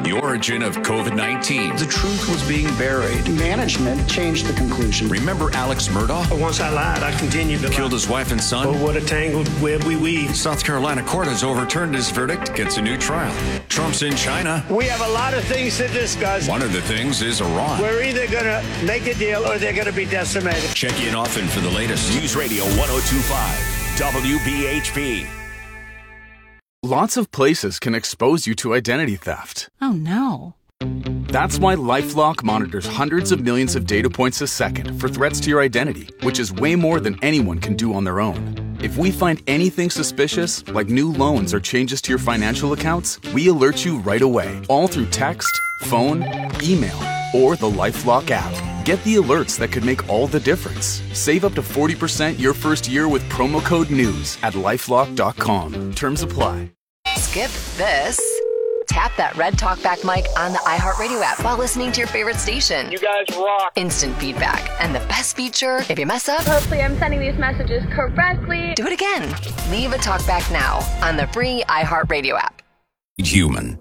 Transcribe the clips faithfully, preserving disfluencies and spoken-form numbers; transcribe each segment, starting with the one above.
The origin of COVID nineteen. The truth was being buried. Management changed the conclusion. Remember Alex Murdaugh? Once I lied, I continued to lie. Killed his wife and son. Oh, what a tangled web we weave. South Carolina court has overturned his verdict, gets a new trial. Trump's in China. We have a lot of things to discuss. One of the things is Iran. We're either going to make a deal or they're going to be decimated. Check in often for the latest. News Radio one oh two point five, W B H P. Lots of places can expose you to identity theft. Oh, no. That's why LifeLock monitors hundreds of millions of data points a second for threats to your identity, which is way more than anyone can do on their own. If we find anything suspicious, like new loans or changes to your financial accounts, we alert you right away, all through text, phone, email, or the LifeLock app. Get the alerts that could make all the difference. Save up to forty percent your first year with promo code NEWS at lifelock dot com. Terms apply. Skip this. Tap that red talkback mic on the iHeartRadio app while listening to your favorite station. You guys rock. Instant feedback. And the best feature, if you mess up, hopefully I'm sending these messages correctly. Do it again. Leave a talkback now on the free iHeartRadio app. Human.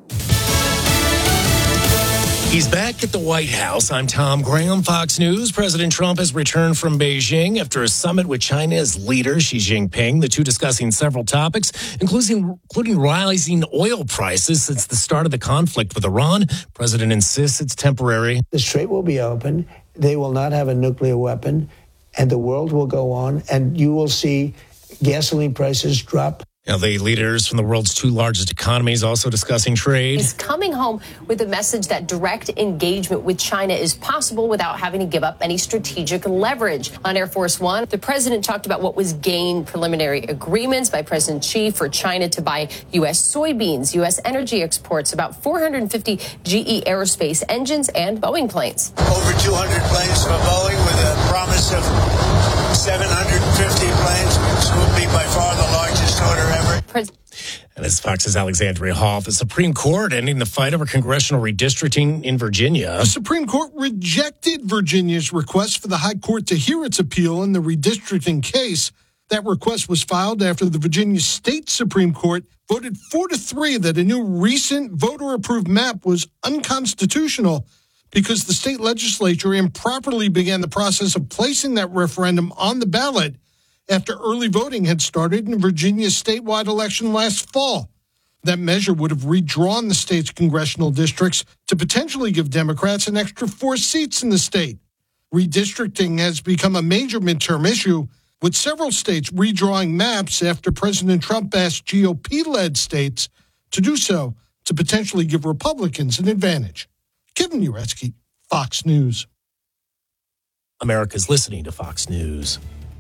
He's back at the White House. I'm Tom Graham, Fox News. President Trump has returned from Beijing after a summit with China's leader, Xi Jinping, the two discussing several topics, including, including rising oil prices since the start of the conflict with Iran. President insists it's temporary. The strait will be open. They will not have a nuclear weapon, and the world will go on, and you will see gasoline prices drop. Now, the leaders from the world's two largest economies also discussing trade. He's coming home with a message that direct engagement with China is possible without having to give up any strategic leverage. On Air Force One, the president talked about what was gained preliminary agreements by President Xi for China to buy U S soybeans, U S energy exports, about four hundred fifty G E Aerospace engines and Boeing planes. Over two hundred planes for Boeing with a promise of seven hundred fifty planes, which will be by far the largest order ever. And as Fox's Alexandria Hall, the Supreme Court ending the fight over congressional redistricting in Virginia. The Supreme Court rejected Virginia's request for the High Court to hear its appeal in the redistricting case. That request was filed after the Virginia State Supreme Court voted four to three that a new recent voter-approved map was unconstitutional because the state legislature improperly began the process of placing that referendum on the ballot after early voting had started in Virginia's statewide election last fall. That measure would have redrawn the state's congressional districts to potentially give Democrats an extra four seats in the state. Redistricting has become a major midterm issue, with several states redrawing maps after President Trump asked G O P-led states to do so to potentially give Republicans an advantage. Kevin Uretsky, Fox News. America's listening to Fox News.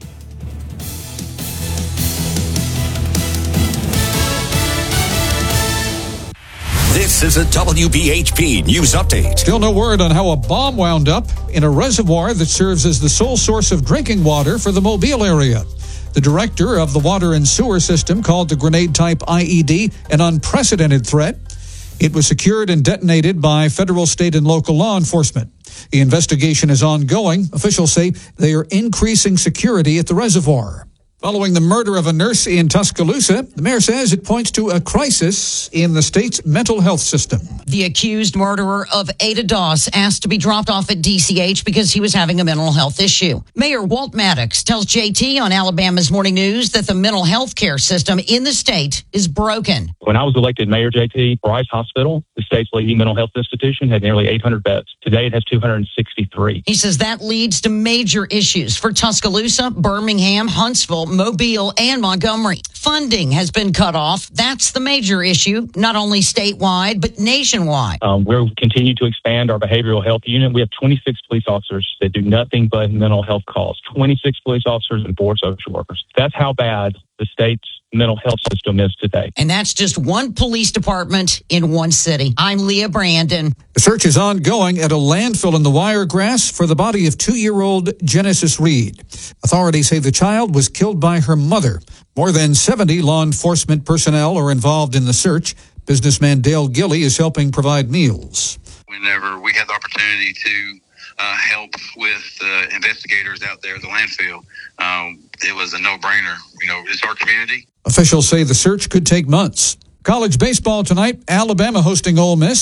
This is a W B H P News Update. Still no word on how a bomb wound up in a reservoir that serves as the sole source of drinking water for the Mobile area. The director of the water and sewer system called the grenade-type I E D an unprecedented threat. It was secured and detonated by federal, state, and local law enforcement. The investigation is ongoing. Officials say they are increasing security at the reservoir. Following the murder of a nurse in Tuscaloosa, the mayor says it points to a crisis in the state's mental health system. The accused murderer of Ada Doss asked to be dropped off at D C H because he was having a mental health issue. Mayor Walt Maddox tells J T on Alabama's Morning News that the mental health care system in the state is broken. When I was elected mayor, J T, Bryce Hospital, the state's leading mental health institution, had nearly eight hundred beds. Today it has two hundred sixty-three. He says that leads to major issues for Tuscaloosa, Birmingham, Huntsville, Mobile, and Montgomery. Funding has been cut off. That's the major issue, not only statewide, but nationwide. Um, we'll continue to expand our behavioral health unit. We have twenty-six police officers that do nothing but mental health calls, twenty-six police officers and four social workers. That's how bad the state's mental health system is today. And that's just one police department in one city. I'm Leah Brandon. The search is ongoing at a landfill in the Wiregrass for the body of two-year-old Genesis Reed. Authorities say the child was killed by her mother. More than seventy law enforcement personnel are involved in the search. Businessman Dale Gilley is helping provide meals. Whenever we had the opportunity to uh, help with uh, investigators out there at the landfill, um, it was a no-brainer. You know, it's our community. Officials say the search could take months. College baseball tonight, Alabama hosting Ole Miss.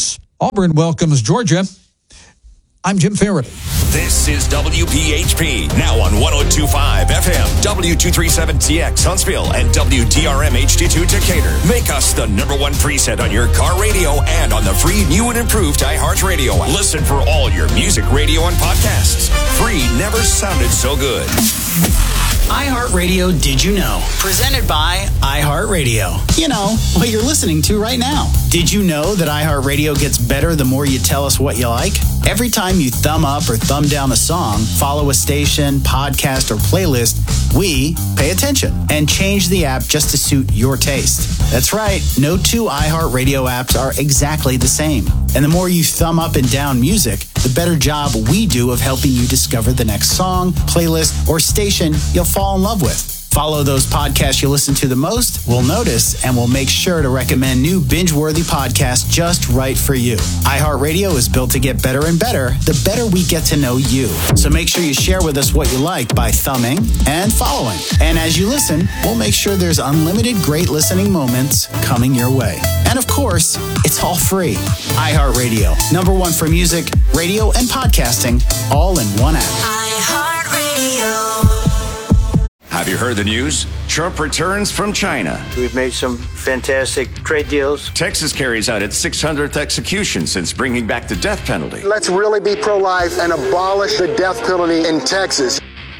Auburn welcomes Georgia. I'm Jim Faraday. This is W P H P, now on one oh two point five F M, W two thirty-seven T X Huntsville, and W D R M H D two Decatur. Make us the number one preset on your car radio and on the free new and improved iHeartRadio app. Listen for all your music, radio, and podcasts. Free never sounded so good. iHeartRadio Did You Know? Presented by iHeartRadio. You know, what you're listening to right now. Did you know that iHeartRadio gets better the more you tell us what you like? Every time you thumb up or thumb down a song, follow a station, podcast, or playlist, we pay attention and change the app just to suit your taste. That's right, no two iHeartRadio apps are exactly the same. And the more you thumb up and down music, the better job we do of helping you discover the next song, playlist, or station you'll fall in love with. Follow those podcasts you listen to the most, we'll notice, and we'll make sure to recommend new binge-worthy podcasts just right for you. iHeartRadio is built to get better and better the better we get to know you. So make sure you share with us what you like by thumbing and following. And as you listen, we'll make sure there's unlimited great listening moments coming your way. And of course, it's all free. iHeartRadio, number one for music, radio, and podcasting, all in one app. iHeartRadio. Have you heard the news? Trump returns from China. We've made some fantastic trade deals. Texas carries out its six hundredth execution since bringing back the death penalty. Let's really be pro-life and abolish the death penalty in Texas.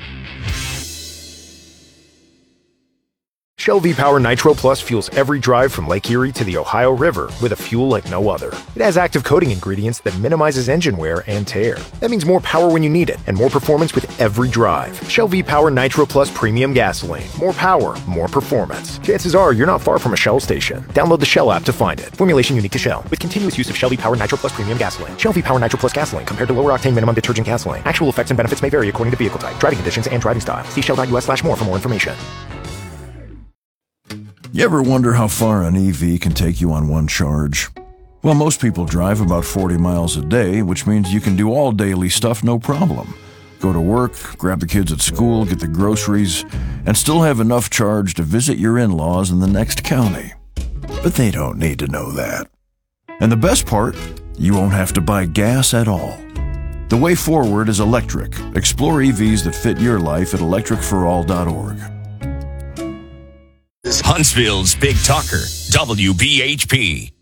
Shell V-Power Nitro Plus fuels every drive from Lake Erie to the Ohio River with a fuel like no other. It has active coating ingredients that minimizes engine wear and tear. That means more power when you need it and more performance with every drive. Shell V-Power Nitro Plus Premium Gasoline. More power, more performance. Chances are you're not far from a Shell station. Download the Shell app to find it. Formulation unique to Shell. With continuous use of Shell V-Power Nitro Plus Premium Gasoline. Shell V-Power Nitro Plus Gasoline compared to lower octane minimum detergent gasoline. Actual effects and benefits may vary according to vehicle type, driving conditions, and driving style. See shell.us slash more for more information. You ever wonder how far an E V can take you on one charge? Well, most people drive about forty miles a day, which means you can do all daily stuff no problem. Go to work, grab the kids at school, get the groceries, and still have enough charge to visit your in-laws in the next county. But they don't need to know that. And the best part, you won't have to buy gas at all. The way forward is electric. Explore E Vs that fit your life at electric for all dot org. Huntsville's Big Talker, W B H P.